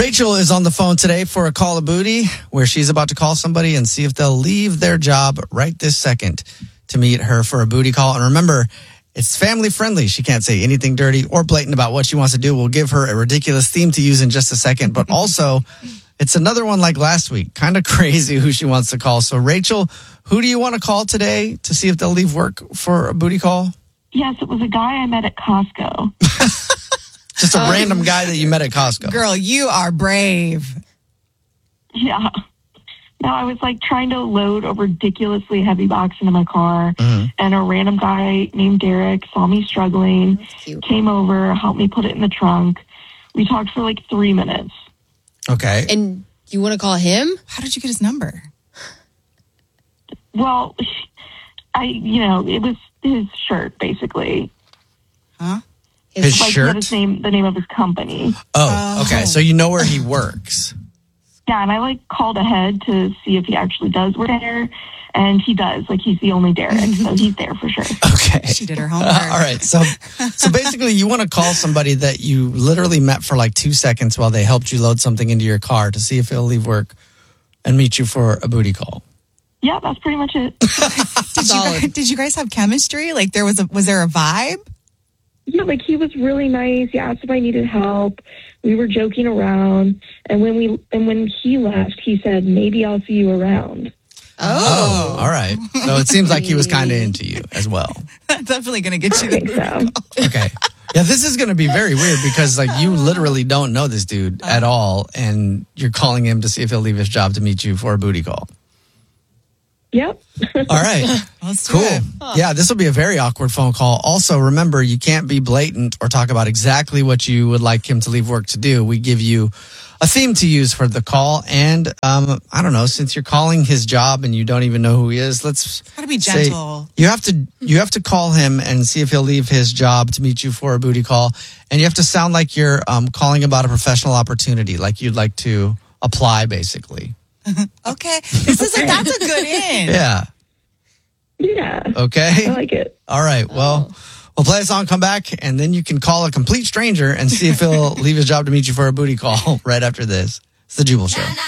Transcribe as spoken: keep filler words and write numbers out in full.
Rachel is on the phone today for a call of booty where she's about to call somebody and see if they'll leave their job right this second to meet her for a booty call. And remember, it's family friendly. She can't say anything dirty or blatant about what she wants to do. We'll give her a ridiculous theme to use in just a second. But also, it's another one like last week. Kind of crazy who she wants to call. So, Rachel, who do you want to call today to see if they'll leave work for a booty call? Yes, it was a guy I met at Costco. Just a um, random guy that you met at Costco. Girl, you are brave. Yeah. No, I was like trying to load a ridiculously heavy box into my car, mm-hmm. and a random guy named Derek saw me struggling, came over, helped me put it in the trunk. We talked for like three minutes. Okay. And you want to call him? How did you get his number? Well, I, you know, it was his shirt, basically. Huh? His like, shirt? His name, the name of his company. Oh, okay. So you know where he works. Yeah, and I like called ahead to see if he actually does work there, and he does. Like, he's the only Derek, so he's there for sure. Okay. She did her homework. Uh, all right. So, so basically, you want to call somebody that you literally met for like two seconds while they helped you load something into your car to see if he'll leave work and meet you for a booty call. Yeah, that's pretty much it. did, you guys, did you guys have chemistry? Like, there was a was there a vibe? Yeah, like he was really nice. He asked if I needed help. We were joking around, and when we and when he left, he said, "Maybe I'll see you around." Oh, oh all right. So it seems like he was kind of into you as well. Definitely going to get you I think so. Okay. Yeah, this is going to be very weird because like you literally don't know this dude at all, and you're calling him to see if he'll leave his job to meet you for a booty call. Yep. All right. Let's cool. do it. Yeah, this will be a very awkward phone call. Also, remember, you can't be blatant or talk about exactly what you would like him to leave work to do. We give you a theme to use for the call. And um, I don't know, since you're calling his job and you don't even know who he is, let's gotta be say gentle. You have to you have to call him and see if he'll leave his job to meet you for a booty call. And you have to sound like you're um, calling about a professional opportunity, like you'd like to apply, basically. Okay. This is a, that's a good in. Yeah. Yeah. Okay. I like it. All right. Well, oh. we'll play a song, come back, and then you can call a complete stranger and see if he'll leave his job to meet you for a booty call right after this. It's The Jubal Show.